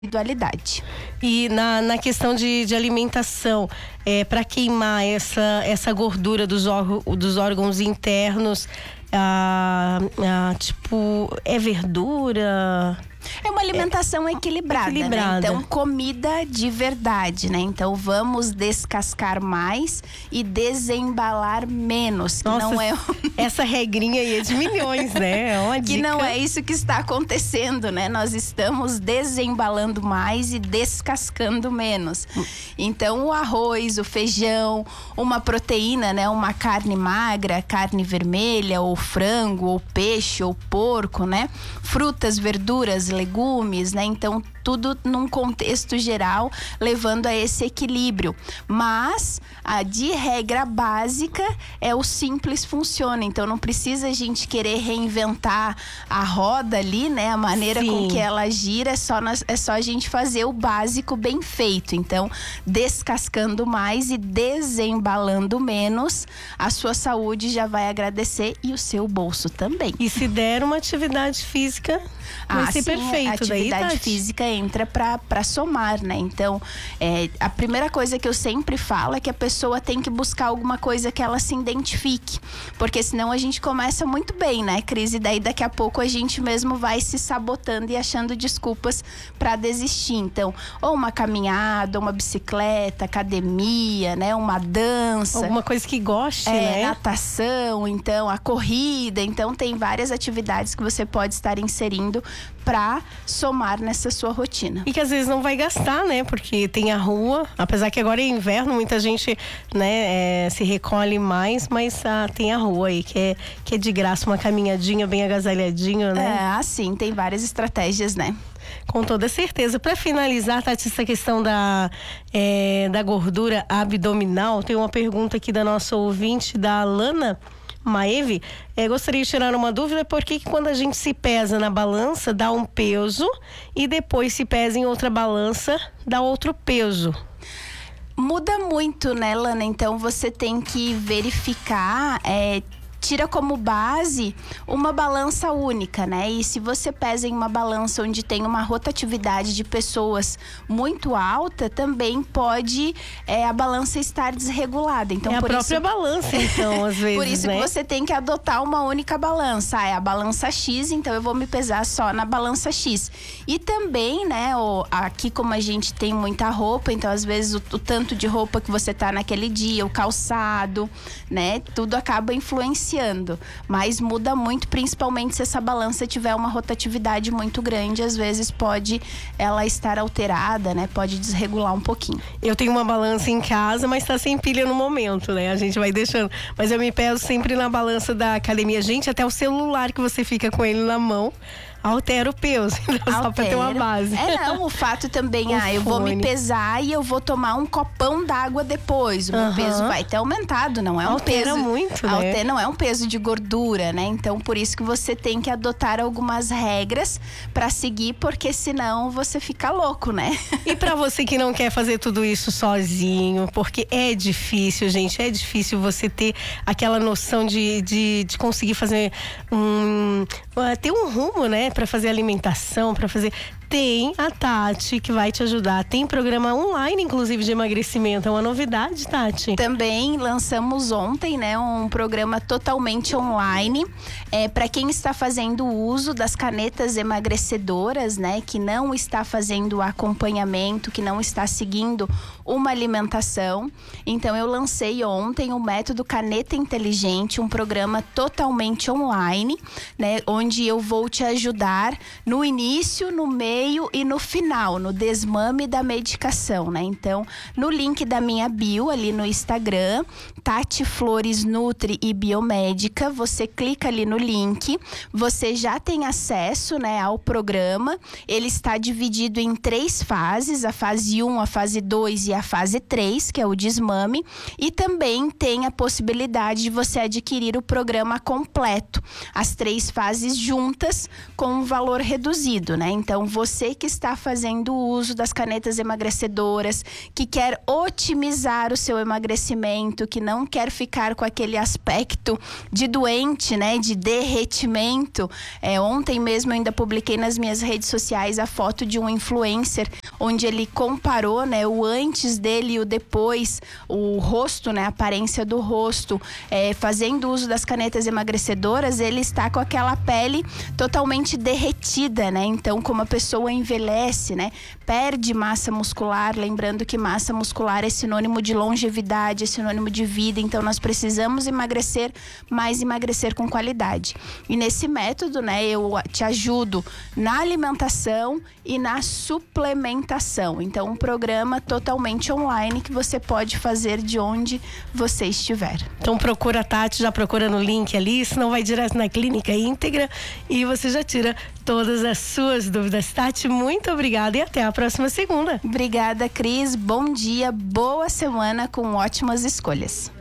individualidade. E na questão de alimentação, para queimar essa gordura dos órgãos internos, tipo, é verdura? É uma alimentação equilibrada, né? Então, comida de verdade, né? Então, vamos descascar mais e desembalar menos. Nossa, que não é essa regrinha aí é de milhões, né? É uma dica. Que não é isso que está acontecendo, né? Nós estamos desembalando mais e descascando menos. Então, o arroz, o feijão, uma proteína, né? Uma carne magra, carne vermelha, ou frango, ou peixe, ou porco, né? Frutas, verduras, legumes, né? Então, tudo num contexto geral, levando a esse equilíbrio. Mas, de regra básica, o simples funciona. Então, não precisa a gente querer reinventar a roda ali, né? A maneira com que ela gira, é só a gente fazer o básico bem feito. Então, descascando mais e desembalando menos, a sua saúde já vai agradecer e o seu bolso também. E se der uma atividade física, vai ser perfeito. A atividade física entra para somar, né? Então, a primeira coisa que eu sempre falo é que a pessoa tem que buscar alguma coisa que ela se identifique. Porque senão a gente começa muito bem, né, Cris? E daí daqui a pouco a gente mesmo vai se sabotando e achando desculpas para desistir. Então, ou uma caminhada, uma bicicleta, academia, né? Uma dança. Alguma coisa que goste, né? Natação, então, a corrida. Então, tem várias atividades que você pode estar inserindo para somar nessa sua rotina. E que às vezes não vai gastar, né? Porque tem a rua, apesar que agora é inverno, muita gente, né, se recolhe mais, mas tem a rua aí, que é de graça, uma caminhadinha bem agasalhadinho, né? Sim, tem várias estratégias, né? Com toda certeza. Para finalizar, Tati, essa questão da gordura abdominal, tem uma pergunta aqui da nossa ouvinte, da Alana Maeve. Gostaria de tirar uma dúvida: por que quando a gente se pesa na balança dá um peso e depois se pesa em outra balança dá outro peso? Muda muito, né, Lana? Então você tem que verificar, tira como base uma balança única, né? E se você pesa em uma balança onde tem uma rotatividade de pessoas muito alta, também pode a balança estar desregulada. Então, a própria balança, então, às vezes, por isso, né? Que você tem que adotar uma única balança. É a balança X, então eu vou me pesar só na balança X. E também, né, aqui como a gente tem muita roupa, então às vezes o tanto de roupa que você tá naquele dia, o calçado, né? Tudo acaba influenciando. Mas muda muito, principalmente se essa balança tiver uma rotatividade muito grande. Às vezes pode ela estar alterada, né? Pode desregular um pouquinho. Eu tenho uma balança em casa, mas tá sem pilha no momento, né? A gente vai deixando. Mas eu me peso sempre na balança da academia. Gente, até o celular que você fica com ele na mão altera o peso, só pra ter uma base. O fato também, eu vou me pesar e eu vou tomar um copão d'água depois. O meu peso vai ter aumentado, não é um peso... Altera muito, né? Não é um peso de gordura, né? Então, por isso que você tem que adotar algumas regras pra seguir, porque senão você fica louco, né? E pra você que não quer fazer tudo isso sozinho, porque é difícil, gente, é difícil você ter aquela noção de conseguir fazer ter um rumo, né? Para fazer alimentação, para fazer... Tem a Tati que vai te ajudar. Tem programa online, inclusive, de emagrecimento. É uma novidade, Tati. Também lançamos ontem, né, um programa totalmente online. Para quem está fazendo uso das canetas emagrecedoras, né, que não está fazendo acompanhamento, que não está seguindo uma alimentação. Então, eu lancei ontem o método Caneta Inteligente, um programa totalmente online, né, onde eu vou te ajudar no início, no meio e no final, no desmame da medicação, né? Então, no link da minha bio ali no Instagram, Tati Flores Nutri e Biomédica, você clica ali no link, você já tem acesso, né, ao programa. Ele está dividido em 3 fases, a fase 1, a fase 2 e a fase 3, que é o desmame, e também tem a possibilidade de você adquirir o programa completo, as 3 fases juntas com um valor reduzido, né? Então, você você que está fazendo uso das canetas emagrecedoras, que quer otimizar o seu emagrecimento, que não quer ficar com aquele aspecto de doente, né, de derretimento. Ontem mesmo eu ainda publiquei nas minhas redes sociais a foto de um influencer, onde ele comparou, né, o antes dele e o depois, o rosto, né, a aparência do rosto. Fazendo uso das canetas emagrecedoras, ele está com aquela pele totalmente derretida, né? Então, como a pessoa envelhece, né, perde massa muscular, lembrando que massa muscular é sinônimo de longevidade, é sinônimo de vida, então nós precisamos emagrecer, mas emagrecer com qualidade. E nesse método, né, eu te ajudo na alimentação e na suplementação. Então, um programa totalmente online que você pode fazer de onde você estiver. Então procura a Tati, já procura no link ali, senão vai direto na Clínica Íntegra e você já tira todas as suas dúvidas. Tati, muito obrigada e até a próxima segunda. Obrigada, Cris. Bom dia, boa semana com ótimas escolhas.